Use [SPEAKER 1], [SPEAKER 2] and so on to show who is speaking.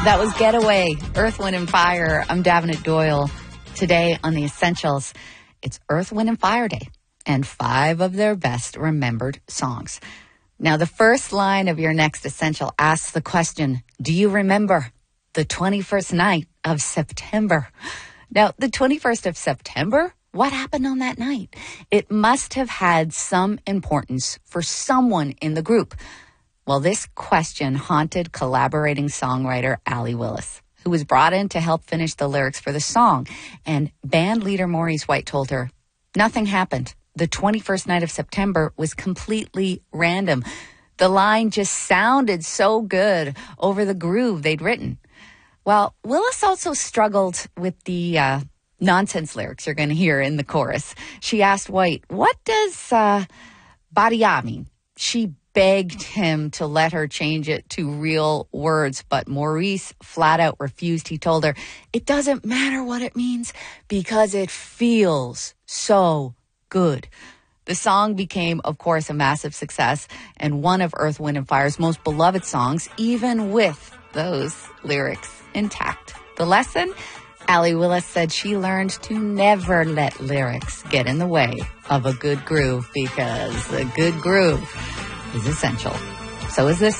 [SPEAKER 1] That was Getaway, Earth, Wind & Fire. I'm Davenant Doyle. Today on The Essentials, it's Earth, Wind & Fire Day and 5 of their best remembered songs. Now, the first line of your next Essential asks the question, do you remember the 21st night of September? Now, the 21st of September, what happened on that night? It must have had some importance for someone in the group. Well, this question haunted collaborating songwriter Allee Willis, who was brought in to help finish the lyrics for the song. And band leader Maurice White told her, nothing happened. The 21st night of September was completely random. The line just sounded so good over the groove they'd written. Well, Willis also struggled with the nonsense lyrics you're going to hear in the chorus. She asked White, what does Badia mean? She begged him to let her change it to real words, but Maurice flat out refused. He told her, it doesn't matter what it means because it feels so good. The song became, of course, a massive success and one of Earth, Wind & Fire's most beloved songs, even with those lyrics intact. The lesson? Allee Willis said she learned to never let lyrics get in the way of a good groove because a good groove is essential. So is this